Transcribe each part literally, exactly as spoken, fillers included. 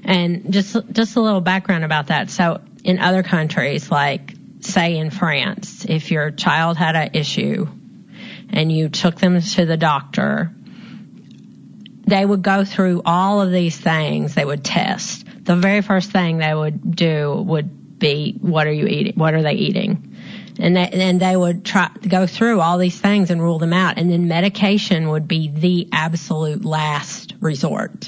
And just just a little background about that. So in other countries, like say in France, if your child had an issue and you took them to the doctor, they would go through all of these things. They would test. The very first thing they would do would be, what are you eating? What are they eating? And they, and they would try go through all these things and rule them out. And then medication would be the absolute last resort,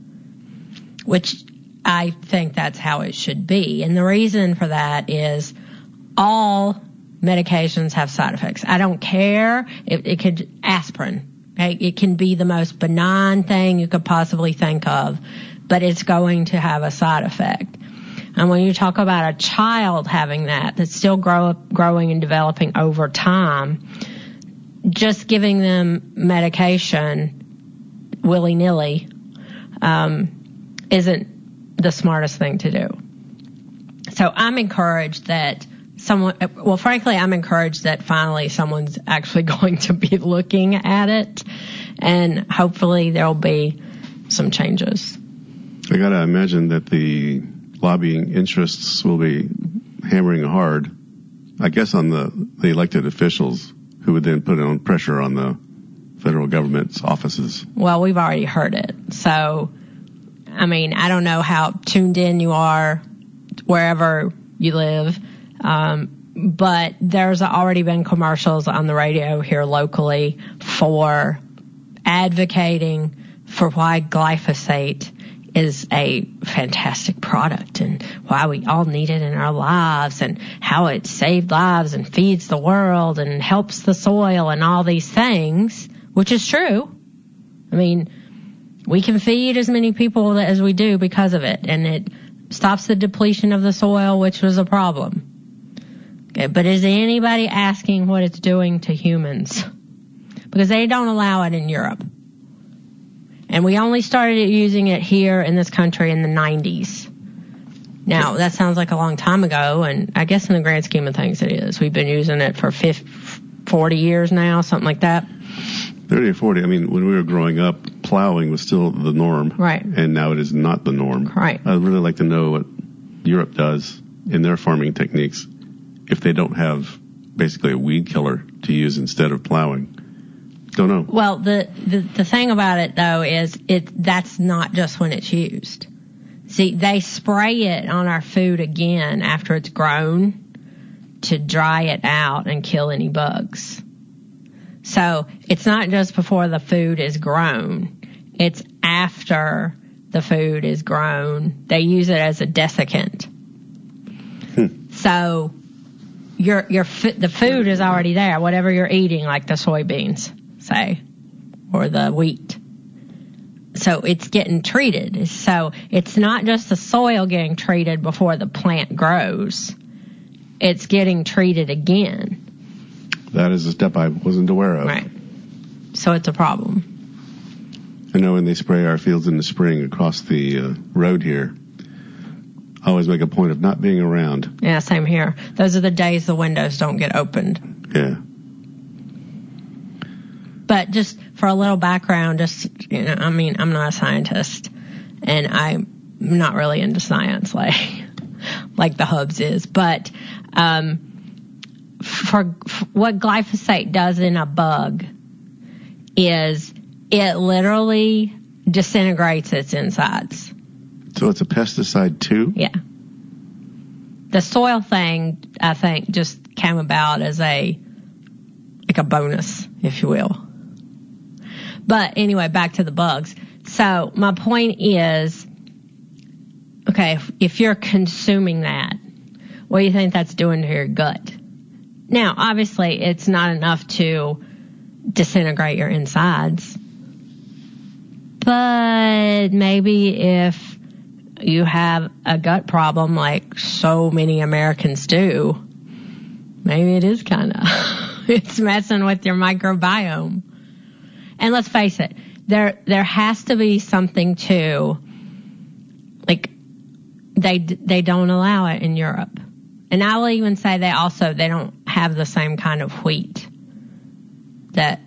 which I think that's how it should be. And the reason for that is all medications have side effects. I don't care. It, it could, aspirin. Okay? It can be the most benign thing you could possibly think of, but it's going to have a side effect. And when you talk about a child having that, that's still grow, growing and developing over time, just giving them medication willy-nilly um, isn't the smartest thing to do. So I'm encouraged that someone, well, frankly, I'm encouraged that finally someone's actually going to be looking at it, and hopefully there'll be some changes. I got to imagine that the lobbying interests will be hammering hard, I guess, on the, the elected officials who would then put on pressure on the federal government's offices. Well, we've already heard it. So, I mean, I don't know how tuned in you are wherever you live, um, but there's already been commercials on the radio here locally for advocating for why glyphosate is a fantastic product and why we all need it in our lives and how it saved lives and feeds the world and helps the soil and all these things, which is true. I mean, we can feed as many people as we do because of it, and it stops the depletion of the soil, which was a problem. Okay, but is anybody asking what it's doing to humans? Because they don't allow it in Europe. And we only started using it here in this country in the nineties. Now, that sounds like a long time ago, and I guess in the grand scheme of things it is. We've been using it for fifty, forty years now, something like that. thirty or forty. I mean, when we were growing up, plowing was still the norm. Right. And now it is not the norm. Right. I'd really like to know what Europe does in their farming techniques if they don't have basically a weed killer to use instead of plowing. Don't know. Well, the, the, the thing about it, though, is it that's not just when it's used. See, they spray it on our food again after it's grown to dry it out and kill any bugs. So it's not just before the food is grown. It's after the food is grown. They use it as a desiccant. Hmm. So your your the food is already there, whatever you're eating, like the soybeans, say, or the wheat. So it's getting treated. So it's not just the soil getting treated before the plant grows. It's getting treated again. That is a step I wasn't aware of. Right. So it's a problem. I know when they spray our fields in the spring across the uh, road here, I always make a point of not being around. Yeah, same here. Those are the days the windows don't get opened. Yeah. But just for a little background, just, you know, I mean, I'm not a scientist, and I'm not really into science like, like the Hubs is, but, um, for, for what glyphosate does in a bug is it literally disintegrates its insides. So it's a pesticide too? Yeah. The soil thing, I think, just came about as a, like a bonus, if you will. But anyway, back to the bugs. So my point is, okay, if, if you're consuming that, what do you think that's doing to your gut? Now, obviously, it's not enough to disintegrate your insides. But maybe if you have a gut problem like so many Americans do, maybe it is kind of, it's messing with your microbiome. And let's face it, there there has to be something to, like, they they don't allow it in Europe. And I will even say they also, they don't have the same kind of wheat that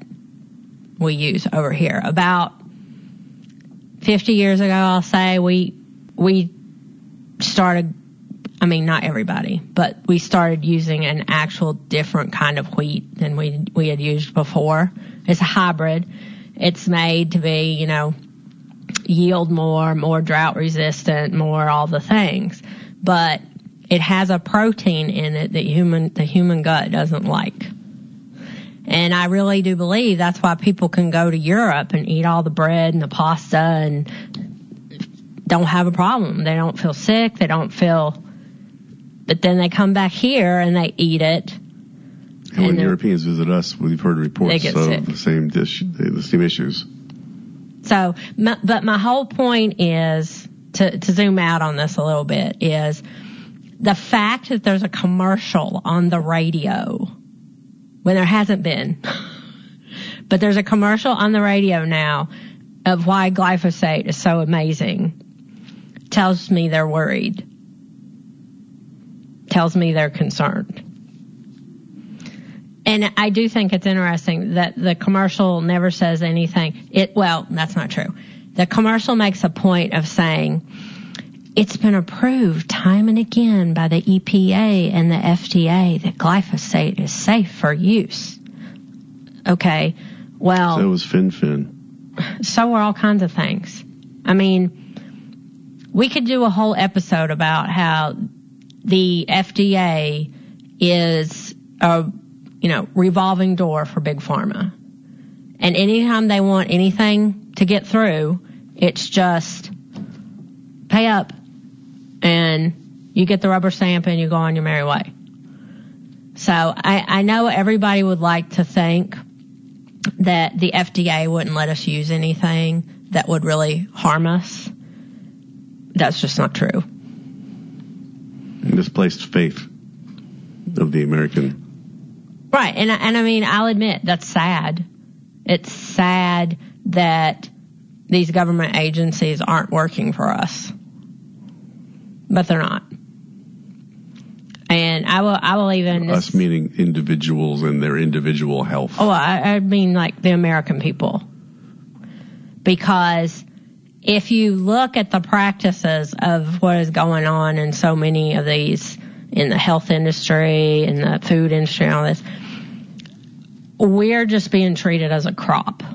we use over here. About fifty years ago, I'll say, we we started, I mean, not everybody, but we started using an actual different kind of wheat than we we had used before. It's a hybrid. It's made to be, you know, yield more, more drought resistant, more all the things. But it has a protein in it that human the human gut doesn't like. And I really do believe that's why people can go to Europe and eat all the bread and the pasta and don't have a problem. They don't feel sick. They don't feel... But then they come back here and they eat it. And, and when Europeans visit us, we've heard reports of sick. the same dish, the same issues. So, but my whole point is, to, to zoom out on this a little bit, is the fact that there's a commercial on the radio when there hasn't been. But there's a commercial on the radio now of why glyphosate is so amazing. Tells me they're worried. Tells me they're concerned. And I do think it's interesting that the commercial never says anything. It, well, that's not true. The commercial makes a point of saying it's been approved time and again by the E P A and the F D A that glyphosate is safe for use. Okay, well... So was Fin-Fin. So were all kinds of things. I mean, we could do a whole episode about how the F D A is a, you know, revolving door for Big Pharma. And anytime they want anything to get through, it's just pay up and you get the rubber stamp and you go on your merry way. So I, I know everybody would like to think that the F D A wouldn't let us use anything that would really harm us. That's just not true. Misplaced faith of the American. Right. And, and I mean, I'll admit that's sad. It's sad that these government agencies aren't working for us. But they're not. And I will, I will even... Us meaning individuals and their individual health. Oh, I, I mean like the American people. Because if you look at the practices of what is going on in so many of these, in the health industry, in the food industry, and all this, we're just being treated as a crop.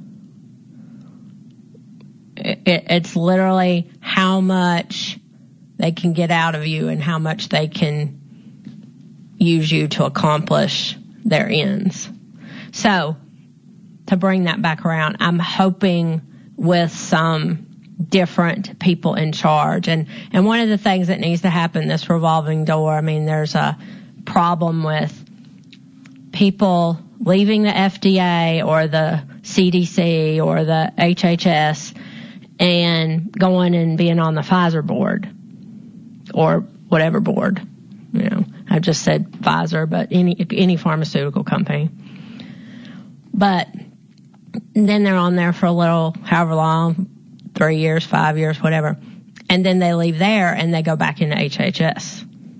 It, it, it's literally how much they can get out of you and how much they can use you to accomplish their ends. So, to bring that back around, I'm hoping with some different people in charge. And, and one of the things that needs to happen, this revolving door, I mean, there's a problem with people leaving the F D A or the C D C or the H H S and going and being on the Pfizer board or whatever board. You know, I just said Pfizer, but any any pharmaceutical company. But then they're on there for a little, however long, three years, five years, whatever. And then they leave there and they go back into H H S.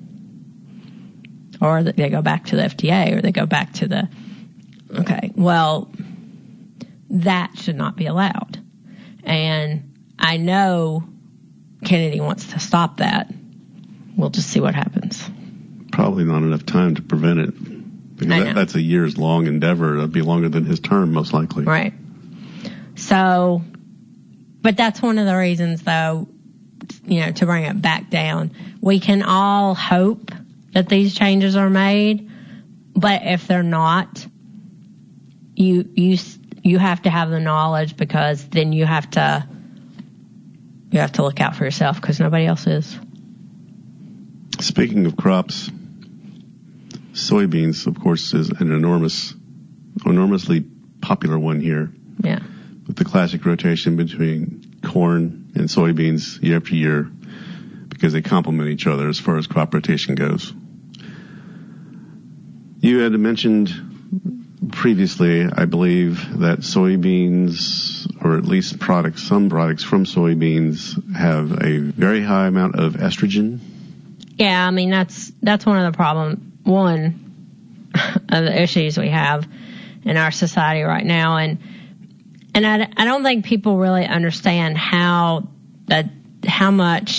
Or they go back to the F D A or they go back to the... Okay, well, that should not be allowed. And I know Kennedy wants to stop that. We'll just see what happens. Probably not enough time to prevent it. Because that, that's a years long endeavor. That'd be longer than his term, most likely. Right. So, but that's one of the reasons, though, you know, to bring it back down. We can all hope that these changes are made, but if they're not, you you you have to have the knowledge, because then you have to you have to look out for yourself, because nobody else is. Speaking of crops, soybeans, of course, is an enormous, enormously popular one here. Yeah. With the classic rotation between corn and soybeans year after year, because they complement each other as far as crop rotation goes. You had mentioned previously, I believe, that soybeans, or at least products, some products from soybeans, have a very high amount of estrogen. Yeah, I mean, that's that's one of the problems. One of the issues we have in our society right now. And and I, I don't think people really understand how that how much